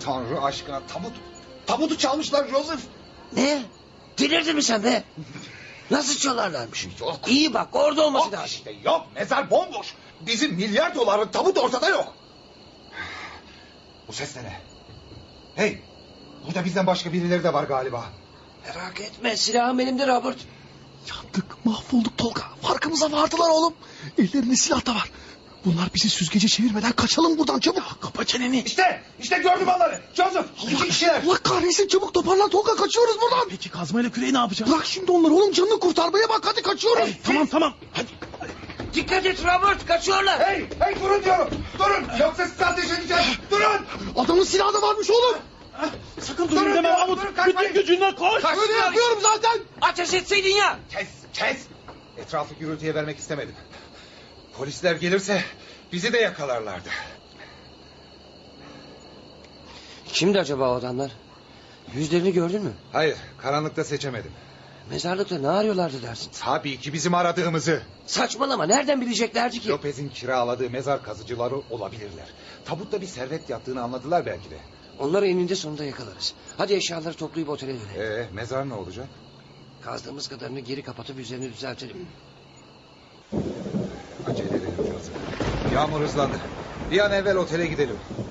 Tanrı aşkına tabutu çalmışlar Joseph. Ne? Delirdin mi sen be? Nasıl çalarlarmış? Yok. İyi bak, orada olması Yok lazım. işte yok, mezar bomboş. Bizim milyar doların tabut ortada yok. Bu ses de ne? Hey, burada bizden başka birileri de var galiba. Merak etme, silahım elimde Robert. Yandık, mahvolduk Tolga. Farkımıza vardılar oğlum. Ellerinde silah da var. Bunlar bizi süzgece çevirmeden kaçalım buradan çabuk. Ya, kapa çeneni. İşte gördüm onları. Joseph, iki kişiler. Allah kahretsin, çabuk toparlan Tolga, kaçıyoruz buradan. Peki kazmayla küreği ne yapacağız? Bırak şimdi onları oğlum, canını kurtarmaya bak, hadi kaçıyoruz. Tamam. Hadi. Dikkat et Robert, kaçıyorlar. Hey durun diyorum. Durun, yoksa size ateş edeceğiz. Durun. Adamın silahı da varmış oğlum. Sakın Durun durun deme diyorum, Mahmut. durun, kaçmayın. Bütün gücünle koş. Öyle yapıyorum zaten. Ateş etseydin ya. Kes. Etrafı gürültüye vermek istemedim. Polisler gelirse bizi de yakalarlardı. Kimdi acaba o adamlar? Yüzlerini gördün mü? Hayır, karanlıkta seçemedim. Mezarlıkta ne arıyorlardı dersin? Tabii ki bizim aradığımızı. Saçmalama, nereden bileceklerdi ki? Lopez'in kiraladığı mezar kazıcıları olabilirler. Tabutta bir servet yattığını anladılar belki de. Onları eninde sonunda yakalarız. Hadi eşyaları toplayıp otele dönelim. Mezar ne olacak? Kazdığımız kadarını geri kapatıp üzerini düzeltelim. Acele edelim Joseph. Yağmur hızlandı. Bir an evvel otele gidelim.